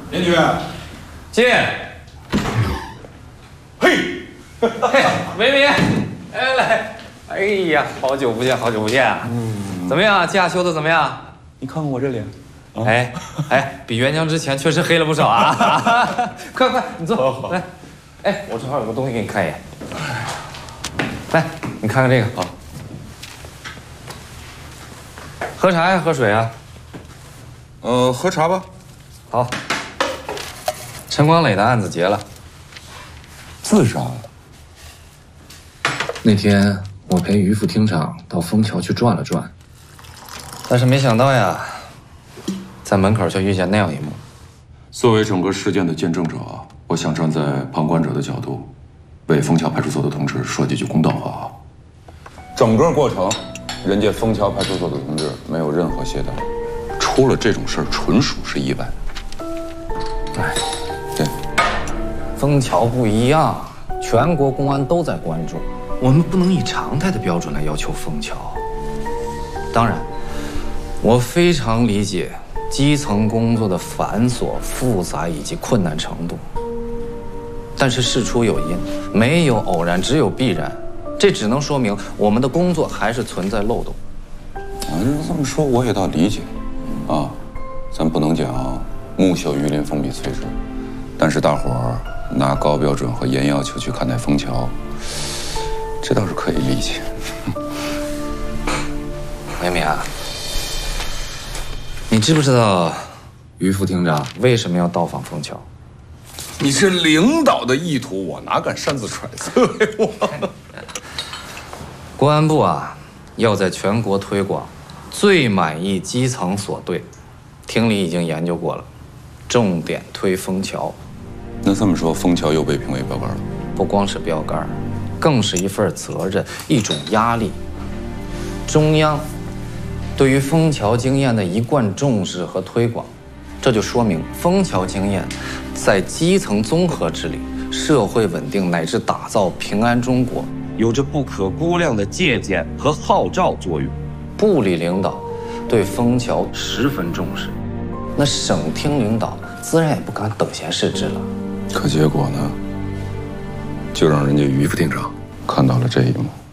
美女， 进。 嘿， 嘿，美美，哎来，哎呀，好久不见，好久不见啊！怎么样，假修的怎么样？ 你看看我这脸， 哎哎，比元江之前确实黑了不少啊！快快，你坐， 好来。哎，我正好有个东西给你看一眼。来，你看看这个。好。喝茶呀，喝水啊？ 喝茶吧。 好。陈光磊的案子结了。 自杀了。 那天我陪于副厅长到枫桥去转了转， 但是没想到呀，在门口就遇见那样一幕。 作为整个事件的见证者，我想站在旁观者的角度，为枫桥派出所的同志说几句公道话啊。整个过程，人家枫桥派出所的同志没有任何懈怠，出了这种事儿纯属是意外。 哎， 对， 枫桥不一样，全国公安都在关注，我们不能以常态的标准来要求枫桥。当然，我非常理解基层工作的繁琐、复杂以及困难程度。但是事出有因，没有偶然，只有必然。这只能说明我们的工作还是存在漏洞。 这么说我也倒理解，啊，咱不能讲木秀于林，风必摧之，但是大伙儿拿高标准和严要求去看待枫桥，这倒是可以理解。 美美啊，你知不知道于副厅长为什么要到访枫桥？ 你是领导的意图，我哪敢擅自揣测呀？ 公安部啊，要在全国推广最满意基层所对，厅里已经研究过了，重点推枫桥。 那这么说，枫桥又被评为标杆了？ 不光是标杆，更是一份责任，一种压力。中央对于枫桥经验的一贯重视和推广，这就说明枫桥经验在基层综合治理、社会稳定乃至打造平安中国有着不可估量的借鉴和号召作用。 部里领导对枫桥十分重视，那省厅领导自然也不敢等闲视之了。 可结果呢，就让人家于副厅长看到了这一幕。